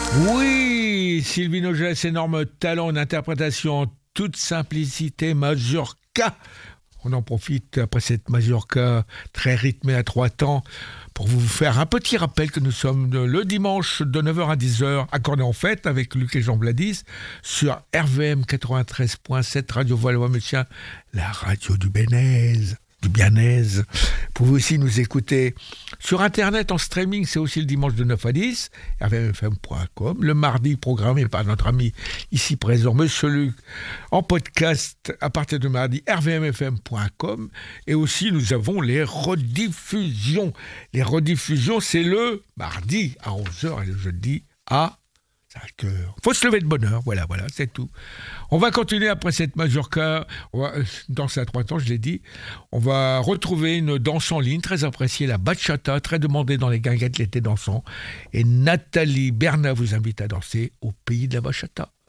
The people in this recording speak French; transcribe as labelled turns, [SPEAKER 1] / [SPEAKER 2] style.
[SPEAKER 1] Oui, Sylvie Nogès, énorme talent en interprétation en toute simplicité, mazurka. On en profite après cette mazurka très rythmée à 3 temps pour vous faire un petit rappel que nous sommes le dimanche de 9h à 10h, accordé en fête avec Luc et Jean Bladis sur RVM 93.7 Radio Valois-Mutien, la radio du Bénèze. Du Bianaise. Vous pouvez aussi nous écouter sur Internet en streaming, c'est aussi le dimanche de 9 à 10, rvmfm.com. Le mardi, programmé par notre ami ici présent, Monsieur Luc, en podcast à partir de mardi, rvmfm.com. Et aussi, nous avons les rediffusions. Les rediffusions, c'est le mardi à 11h et le jeudi à 5h. Faut se lever de bonne heure, voilà, c'est tout. On va continuer après cette mazurka, on va danser à 3 temps, je l'ai dit. On va retrouver une danse en ligne très appréciée, la bachata, très demandée dans les guinguettes l'été dansant. Et Nathalie Bernat vous invite à danser au pays de la bachata.